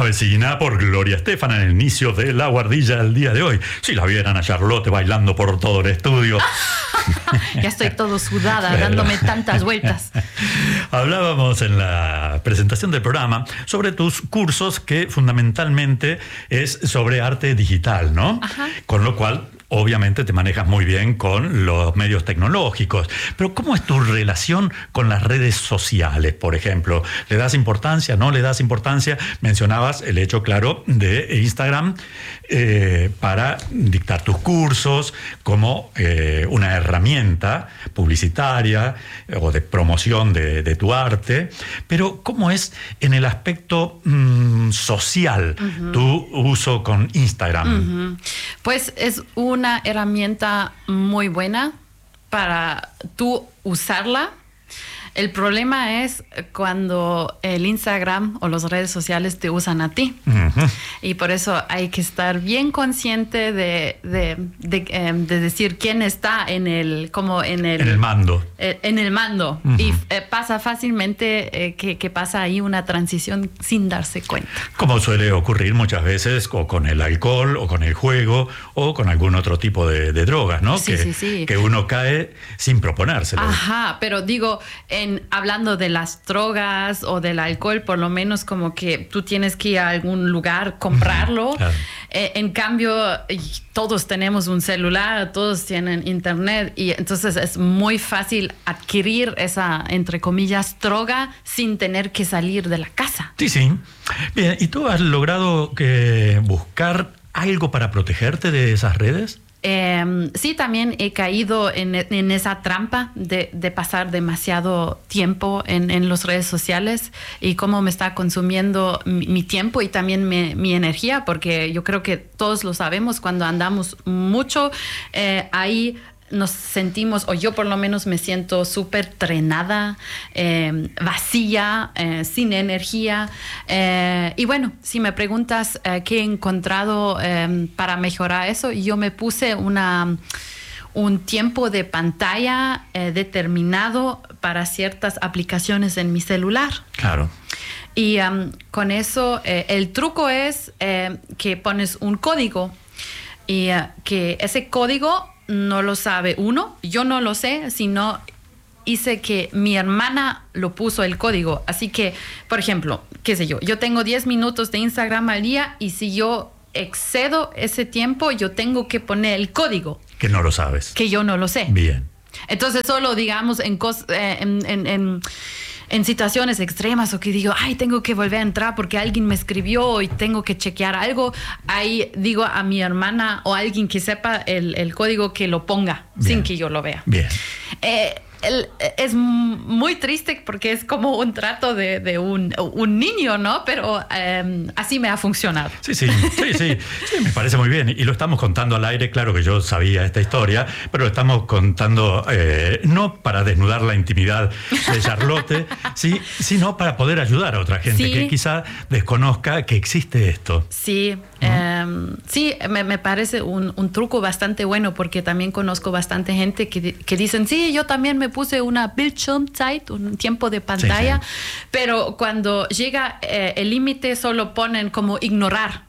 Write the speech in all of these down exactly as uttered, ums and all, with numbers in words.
vecina por Gloria Estefan en el inicio de La Guardilla del día de hoy. Si la vieran a Charlotte bailando por todo el estudio. Ya estoy todo sudada, dándome tantas vueltas. Hablábamos en la presentación del programa sobre tus cursos, que fundamentalmente es sobre arte digital, ¿no? Ajá. Con lo cual, obviamente te manejas muy bien con los medios tecnológicos, pero ¿cómo es tu relación con las redes sociales, por ejemplo? ¿Le das importancia, no le das importancia? Mencionabas el hecho, claro, de Instagram eh, para dictar tus cursos como eh, una herramienta publicitaria eh, o de promoción de, de tu arte, pero ¿cómo es en el aspecto mmm, social uh-huh. tu uso con Instagram? Uh-huh. Pues es un una herramienta muy buena para tú usarla. El problema es cuando el Instagram o las redes sociales te usan a ti. Uh-huh. Y por eso hay que estar bien consciente de, de, de, de, de decir quién está en el, como en el, en el mando. Eh, en el mando. Uh-huh. Y eh, pasa fácilmente eh, que, que pasa ahí una transición sin darse cuenta. Como suele ocurrir muchas veces o con el alcohol o con el juego o con algún otro tipo de, de drogas, ¿no? Sí, que, sí, sí. que uno cae sin proponérselo. Ajá, pero digo... En, hablando de las drogas o del alcohol, por lo menos como que tú tienes que ir a algún lugar, comprarlo. Claro. Eh, en cambio, todos tenemos un celular, todos tienen internet y entonces es muy fácil adquirir esa, entre comillas, droga sin tener que salir de la casa. Sí, sí. Bien, ¿y tú has logrado que buscar algo para protegerte de esas redes? Eh, sí, también he caído en, en esa trampa de, de pasar demasiado tiempo en, en las redes sociales y cómo me está consumiendo mi, mi tiempo y también mi, mi energía, porque yo creo que todos lo sabemos, cuando andamos mucho, eh, ahí nos sentimos, o yo por lo menos me siento súper drenada, eh, vacía, eh, sin energía. Eh, y bueno, si me preguntas eh, qué he encontrado eh, para mejorar eso, yo me puse una, un tiempo de pantalla eh, determinado para ciertas aplicaciones en mi celular. Claro. Y um, con eso, eh, el truco es eh, que pones un código y uh, que ese código no lo sabe uno, yo no lo sé, sino hice que mi hermana lo puso el código. Así que, por ejemplo, qué sé yo, yo tengo diez minutos de Instagram al día y si yo excedo ese tiempo, yo tengo que poner el código. Que no lo sabes. Que yo no lo sé. Bien. Entonces solo, digamos, en, cos, eh, en, en, en en situaciones extremas o que digo, ay, tengo que volver a entrar porque alguien me escribió y tengo que chequear algo, ahí digo a mi hermana o a alguien que sepa el, el código que lo ponga. Bien. Sin que yo lo vea. Bien. Eh, el, es muy triste porque es como un trato de, de un, un niño, ¿no? Pero eh, así me ha funcionado. Sí, sí, sí, sí, sí, me parece muy bien. Y lo estamos contando al aire, claro que yo sabía esta historia, pero lo estamos contando eh, no para desnudar la intimidad de Charlotte, sí, sino para poder ayudar a otra gente sí. que quizá desconozca que existe esto. Sí, ¿no? eh, sí, me, me parece un, un truco bastante bueno porque también conozco bastante gente que, que dicen, sí, yo también me puse una Bildschirmzeit, un tiempo de pantalla, sí, sí. pero cuando llega eh, el límite solo ponen como ignorar.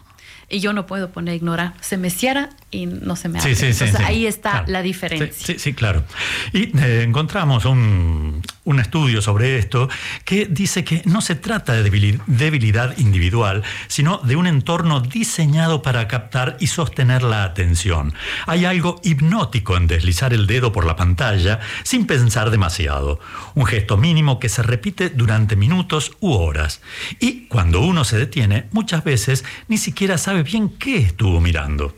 Y yo no puedo poner ignorar. Se me cierra y no se me abre. Sí, sí, Entonces sí, sí. ahí está claro. la diferencia. Sí, sí, sí claro. Y eh, encontramos un, un estudio sobre esto que dice que no se trata de debilidad individual, sino de un entorno diseñado para captar y sostener la atención. Hay algo hipnótico en deslizar el dedo por la pantalla sin pensar demasiado. Un gesto mínimo que se repite durante minutos u horas. Y cuando uno se detiene, muchas veces ni siquiera sabe bien qué estuvo mirando.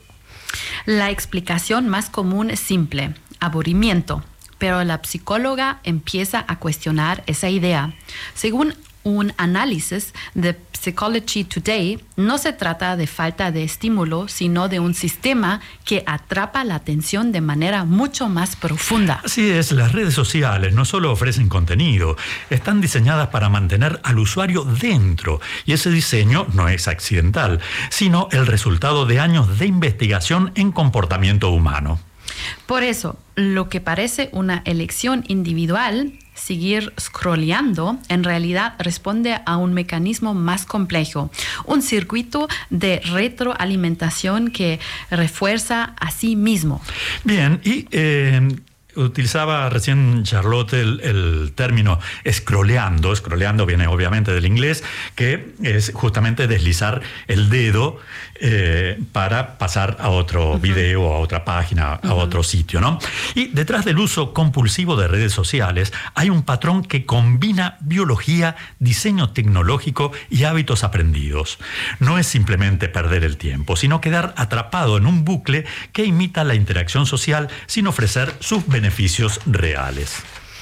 La explicación más común es simple, aburrimiento, pero la psicóloga empieza a cuestionar esa idea. Según un análisis de Psychology Today, no se trata de falta de estímulo, sino de un sistema que atrapa la atención de manera mucho más profunda. Así es, las redes sociales no solo ofrecen contenido, están diseñadas para mantener al usuario dentro, y ese diseño no es accidental, sino el resultado de años de investigación en comportamiento humano. Por eso, lo que parece una elección individual, seguir scrolleando, en realidad responde a un mecanismo más complejo, un circuito de retroalimentación que refuerza a sí mismo. Bien, y eh, utilizaba recién Charlotte el, el término scrolleando. Scrolleando viene obviamente del inglés, que es justamente deslizar el dedo eh, para pasar a otro uh-huh. video, a otra página, uh-huh. a otro sitio, ¿no? Y detrás del uso compulsivo de redes sociales hay un patrón que combina biología, diseño tecnológico y hábitos aprendidos. No es simplemente perder el tiempo, sino quedar atrapado en un bucle que imita la interacción social sin ofrecer sus beneficios beneficios reales.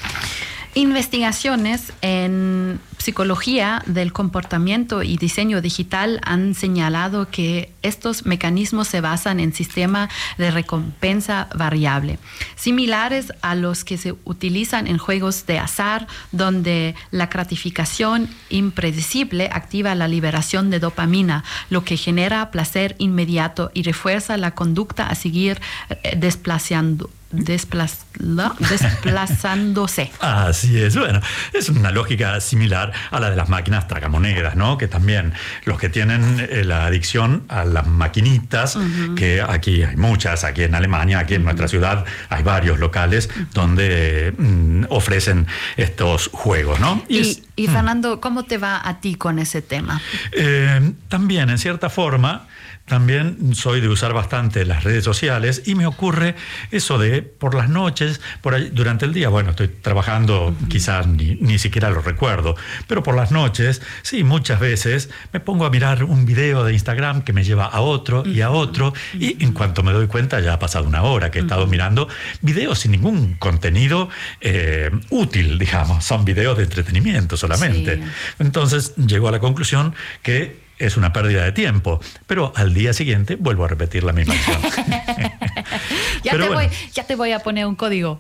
Investigaciones en psicología del comportamiento y diseño digital han señalado que estos mecanismos se basan en sistemas de recompensa variable, similares a los que se utilizan en juegos de azar, donde la gratificación impredecible activa la liberación de dopamina, lo que genera placer inmediato y refuerza la conducta a seguir eh, desplazando. Desplaz, desplazándose. Así es. Bueno, es una lógica similar a la de las máquinas tragamonedas, ¿no? Que también los que tienen eh, la adicción a las maquinitas, uh-huh. que aquí hay muchas, aquí en Alemania, aquí en uh-huh. nuestra ciudad hay varios locales uh-huh. donde mm, ofrecen estos juegos, ¿no? Y, y, es, y Fernando, ¿cómo te va a ti con ese tema? Eh, también, en cierta forma, también soy de usar bastante las redes sociales y me ocurre eso de por las noches, por ahí, durante el día, bueno, estoy trabajando, uh-huh. quizás ni, ni siquiera lo recuerdo, pero por las noches, sí, muchas veces me pongo a mirar un video de Instagram que me lleva a otro uh-huh. y a otro uh-huh. y en cuanto me doy cuenta ya ha pasado una hora que he uh-huh. estado mirando videos sin ningún contenido eh, útil, digamos, son videos de entretenimiento solamente. Sí. Entonces llego a la conclusión que es una pérdida de tiempo, pero al día siguiente vuelvo a repetir la misma acción. ya, te bueno. voy, ya te voy a poner un código.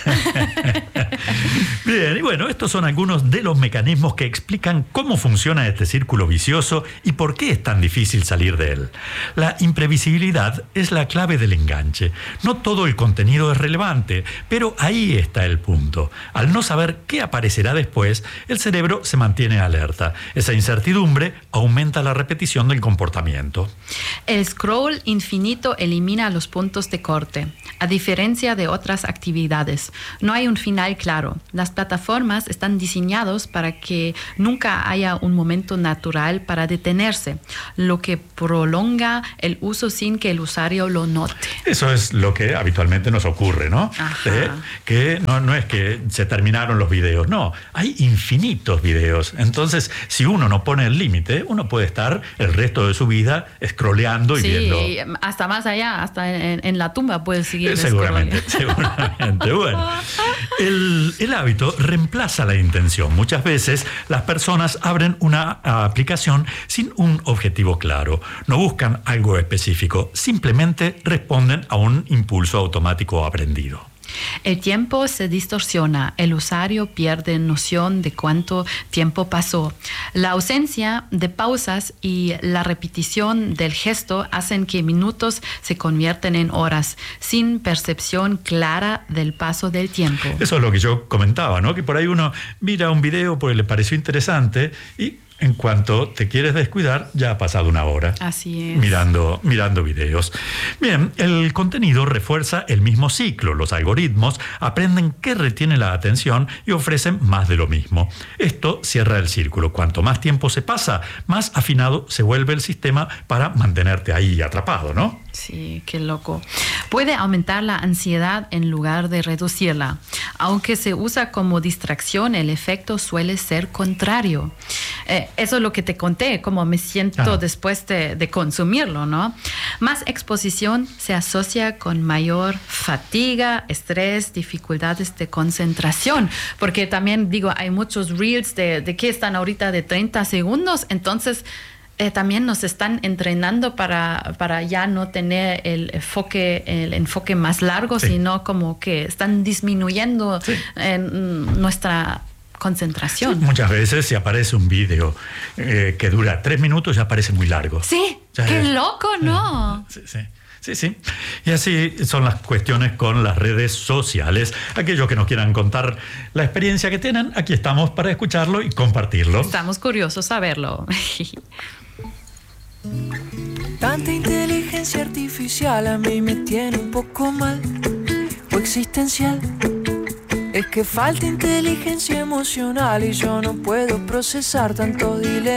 Bien, y bueno, estos son algunos de los mecanismos que explican cómo funciona este círculo vicioso y por qué es tan difícil salir de él. La imprevisibilidad es la clave del enganche. No todo el contenido es relevante, pero ahí está el punto. Al no saber qué aparecerá después, el cerebro se mantiene alerta. Esa incertidumbre aumenta la repetición del comportamiento. El scroll infinito elimina los puntos de corte. A diferencia de otras actividades, no hay un final claro. Las plataformas están diseñadas para que nunca haya un momento natural para detenerse, lo que prolonga el uso sin que el usuario lo note. Eso es lo que habitualmente nos ocurre, ¿no? ¿Eh? Que no, no es que se terminaron los videos, no, hay infinitos videos. Entonces, si uno no pone el límite, uno puede estar el resto de su vida scrolleando y sí, viendo. Sí, hasta más allá, hasta en, en la tumba puedes seguir. Seguramente, seguramente. Bueno, el, el hábito reemplaza la intención. Muchas veces las personas abren una aplicación sin un objetivo claro. No buscan algo específico, simplemente responden a un impulso automático aprendido. El tiempo se distorsiona, el usuario pierde noción de cuánto tiempo pasó. La ausencia de pausas y la repetición del gesto hacen que minutos se convierten en horas, sin percepción clara del paso del tiempo. Eso es lo que yo comentaba, ¿no? Que por ahí uno mira un video porque le pareció interesante y en cuanto te quieres descuidar, ya ha pasado una hora. Así es. Mirando, mirando videos. Bien, el contenido refuerza el mismo ciclo. Los algoritmos aprenden qué retiene la atención y ofrecen más de lo mismo. Esto cierra el círculo. Cuanto más tiempo se pasa, más afinado se vuelve el sistema para mantenerte ahí atrapado, ¿no? Sí, qué loco. Puede aumentar la ansiedad en lugar de reducirla. Aunque se usa como distracción, el efecto suele ser contrario. Eh, eso es lo que te conté, cómo me siento ah. después de, de consumirlo, ¿no? Más exposición se asocia con mayor fatiga, estrés, dificultades de concentración. Porque también, digo, hay muchos reels de, de que están ahorita de treinta segundos, entonces Eh, también nos están entrenando para, para ya no tener el enfoque, el enfoque más largo, sí. sino como que están disminuyendo sí. en nuestra concentración. Sí, muchas veces si aparece un vídeo eh, que dura tres minutos ya parece muy largo. Sí, ya qué es, loco, ¿no? Sí, sí. Sí, sí. Y así son las cuestiones con las redes sociales. Aquellos que nos quieran contar la experiencia que tienen, aquí estamos para escucharlo y compartirlo. Estamos curiosos a verlo. Tanta inteligencia artificial a mí me tiene un poco mal o existencial. Es que falta inteligencia emocional y yo no puedo procesar tanto dilema.